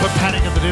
Put Panic at the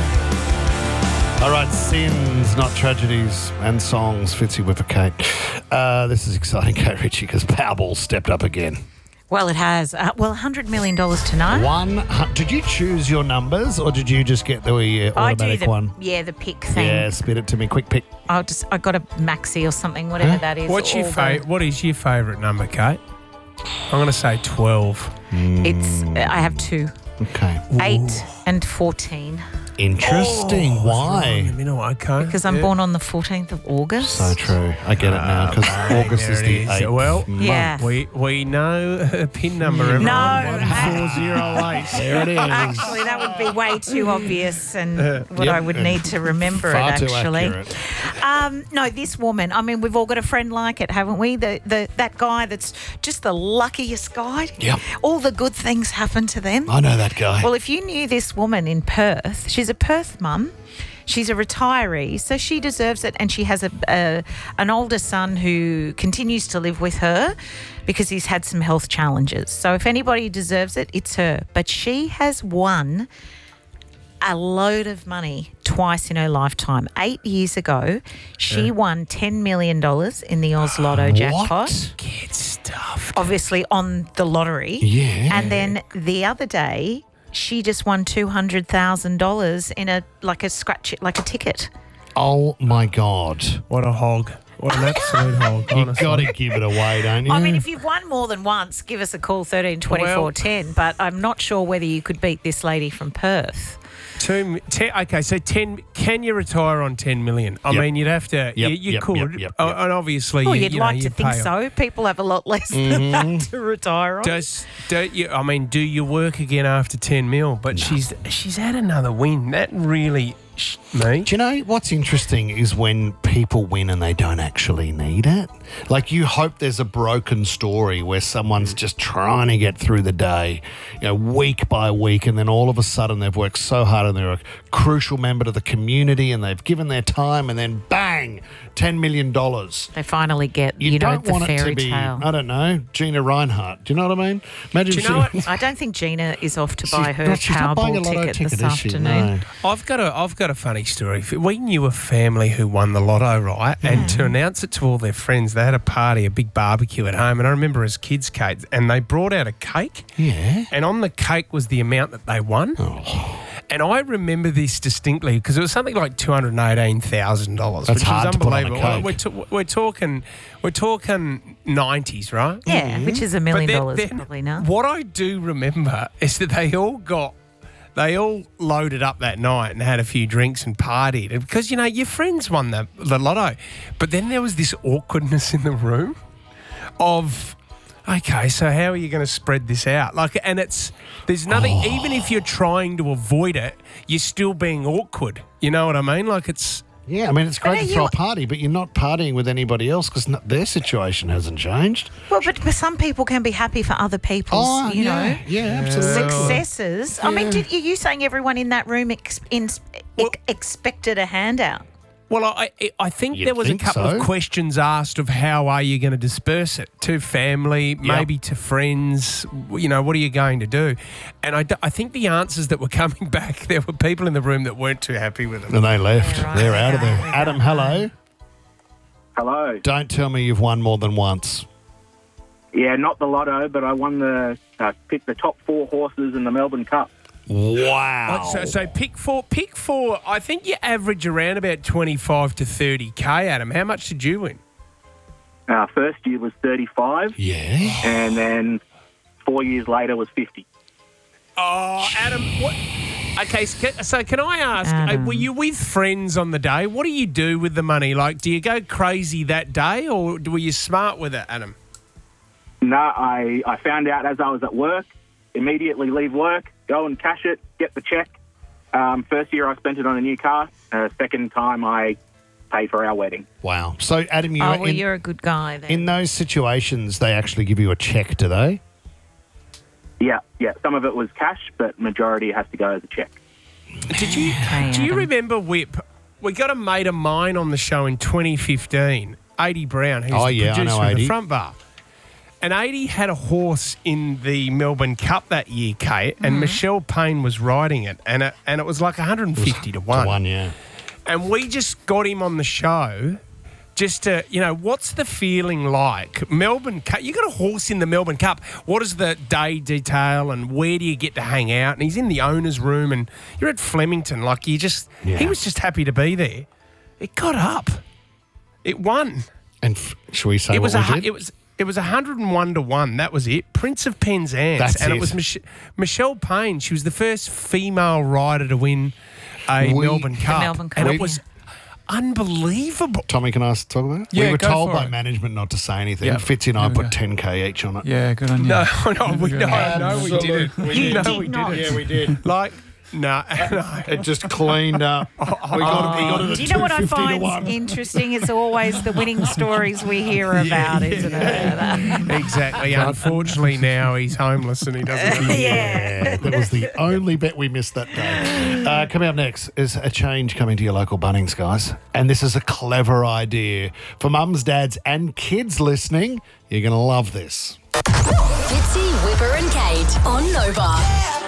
Disco. All right, sins, not tragedies, and songs. Fitzy Whipper Kate. This is exciting, Kate Ritchie, because Powerball stepped up again. Well, it has. $100 million tonight. Did you choose your numbers, or did you just get the automatic one? Yeah, the pick thing. Yeah, spit it to me. Quick pick. I got a maxi or something, whatever that is. What is your favourite number, Kate? I'm going to say 12. I have 2. Okay. 8 and 14. Interesting. Why? In the middle, okay. Because I'm born on the 14th of August. So true. I get it now, because August is the 8th. Well, yeah. We know a PIN number. Everyone. No. 1408. There it is. Actually, that would be way too obvious and what I would need to remember Far it, too actually. accurate. No, this woman, I mean, we've all got a friend like it, haven't we? That guy that's just the luckiest guy. Yep. All the good things happen to them. I know that guy. Well, if you knew this woman in Perth, she's a Perth mum. She's a retiree, so she deserves it, and she has an older son who continues to live with her because he's had some health challenges. So if anybody deserves it, it's her. But she has won a load of money twice in her lifetime. 8 years ago, she won $10 million in the Oz Lotto jackpot. Get stuffed. Obviously on the lottery. Yeah. And then the other day, she just won $200,000 in a ticket. Oh, my God. What a hog. What an absolute hog, You honestly. got to give it away, don't you? I mean, if you've won more than once, give us a call, 13 24 10. But I'm not sure whether you could beat this lady from Perth. Okay, so 10. Can you retire on 10 million? I mean, you'd have to. You could, and obviously, Well, you'd like to you'd think pay so. People have a lot less than that to retire on. Do you work again after 10 mil? But no. she's had another win. That really me. Do you know what's interesting is when people win and they don't actually need it? Like, you hope there's a broken story where someone's just trying to get through the day, week by week, and then all of a sudden they've worked so hard and they're a crucial member to the community and they've given their time, and then bang, $10 million. They finally get, You don't the want fairy it to be, tale. I don't know, Gina Reinhardt. Do you know what I mean? Imagine. Do you know what? I don't think Gina is off to buy her she's not buying a Powerball lotto ticket this is she? afternoon. No. I've got a funny story. We knew a family who won the lotto, right? And to announce it to all their friends, they had a party, a big barbecue at home. And I remember as kids, Kate, and they brought out a cake. Yeah. And on the cake was the amount that they won. Oh. And I remember this distinctly because it was something like $218,000. That's which hard was to put on a unbelievable. cake. We're talking 90s, right? Yeah, which is $1 million then probably now. What I do remember is that they all loaded up that night and had a few drinks and partied. And because, your friends won the lotto. But then there was this awkwardness in the room of, okay, so how are you going to spread this out? There's nothing, even if you're trying to avoid it, you're still being awkward. You know what I mean? Yeah, I mean, it's great to throw a party, but you're not partying with anybody else because their situation hasn't changed. Well, but some people can be happy for other people's, Yeah, absolutely. successes. Yeah. I mean, are you saying everyone in that room expected a handout? Well, I think there was a couple so. of questions asked of how are you going to disperse it to family, maybe to friends. What are you going to do? And I think the answers that were coming back, there were people in the room that weren't too happy with them. And they left. Yeah, right. They're out of there. Adam, hello. Hello. Don't tell me you've won more than once. Yeah, not the lotto, but I won picked the top 4 horses in the Melbourne Cup. Wow. So pick four. I think you average around about 25 to 30K, Adam. How much did you win? First year was 35. Yeah. And then 4 years later was 50. Oh, Adam, what? Okay, so can I ask, were you with friends on the day? What do you do with the money? Do you go crazy that day or were you smart with it, Adam? No, I found out as I was at work, immediately leave work, go and cash it, get the check. First year I spent it on a new car. Second time I paid for our wedding. Wow. So, Adam, you're a good guy then. In those situations, they actually give you a check, do they? Yeah. Some of it was cash, but majority has to go as a check. Do you remember Whip? We got a mate of mine on the show in 2015, 80 Brown, who's the producer of The Front Bar. And 80 had a horse in the Melbourne Cup that year, Kate, and Michelle Payne was riding it, and it was like 150 to 1. To 1, yeah. And we just got him on the show just to, what's the feeling like? Melbourne Cup, you got a horse in the Melbourne Cup. What is the day detail and where do you get to hang out? And he's in the owner's room and you're at Flemington. Like, he was just happy to be there. It got up. It won. And should we say what we did? It was 101 to 1. That was it. Prince of Penzance. That's and it. It was Michelle Payne. She was the first female rider to win a Melbourne Cup. Melbourne Cup. And it was unbelievable. Tommy, can I talk about it? Yeah, we were go told for by it. management not to say anything. Yeah. Fitzy and I There we put go. 10K each on it. Yeah, good on you. No, we didn't. Absolutely. We No, did. we not. didn't. Yeah, we did. Like, no. It just cleaned up. We got it at Do you know what I 250 to find 1. interesting? It's always the winning stories we hear about, isn't it? Exactly. Unfortunately, now he's homeless and he doesn't. Yeah, that was the only bet we missed that day. Coming up next is a change coming to your local Bunnings, guys. And this is a clever idea. For mums, dads and kids listening, you're going to love this. Fitzy, Whipper and Kate on Nova.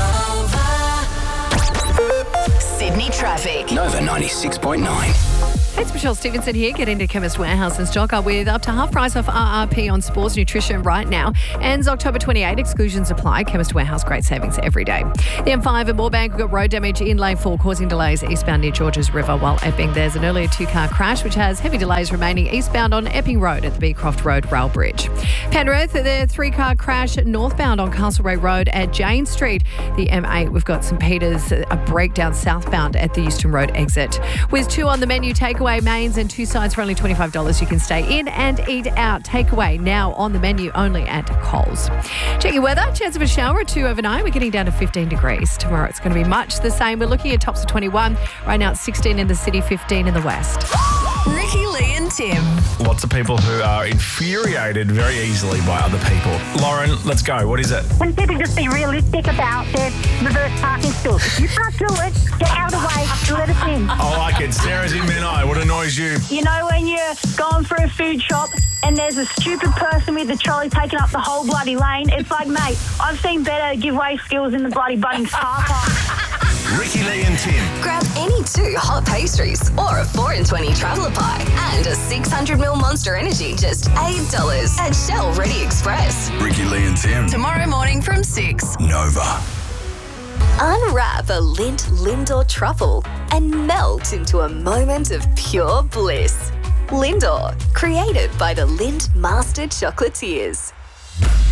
Sydney traffic. Nova 96.9. It's Michelle Stevenson here. Get into Chemist Warehouse and stock up with up to half price off RRP on sports nutrition right now. Ends October 28. Exclusions apply. Chemist Warehouse, great savings every day. The M5 at Moorebank, we've got road damage in lane 4 causing delays eastbound near Georges River, while Epping there's an earlier 2-car crash which has heavy delays remaining eastbound on Epping Road at the Beecroft Road Rail Bridge. Penrith, the 3-car crash northbound on Castlereagh Road at Jane Street. The M8, we've got St Peters, a breakdown southbound at the Euston Road exit. With 2 on the menu, takeaway mains and 2 sides for only $25. You can stay in and eat out. Takeaway now on the menu only at Coles. Check your weather. Chance of a shower or 2 overnight. We're getting down to 15 degrees. Tomorrow it's going to be much the same. We're looking at tops of 21. Right now it's 16 in the city, 15 in the west. Ricky, Lee and Tim. Lots of people who are infuriated very easily by other people. Lauren, let's go. What is it? When people just be realistic about their reverse parking stalls. If you can't do it, get out of the way and let us in. I like it. Sarah's in Menai. What annoys you? You know when you're going through a food shop and there's a stupid person with a trolley taking up the whole bloody lane? It's like, mate, I've seen better giveaway skills in the bloody Bunnings car park. Ricky, Lee and Tim. Grab any 2 hot pastries or a 4 in 20 traveller pie and a 600ml Monster Energy just $8 at Shell Ready Express. Ricky, Lee and Tim. Tomorrow morning from 6. Nova. Unwrap a Lindt Lindor truffle and melt into a moment of pure bliss. Lindor, created by the Lindt Master Chocolatiers.